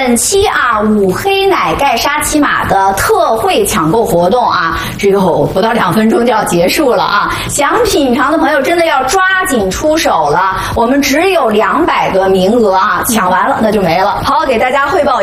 本期啊5黑奶盖沙琪玛的特惠抢购活动啊，只有不到2分钟就要结束了啊！想品尝的朋友真的要抓紧出手了，我们只有200个名额啊，抢完了那就没了。好，给大家汇报。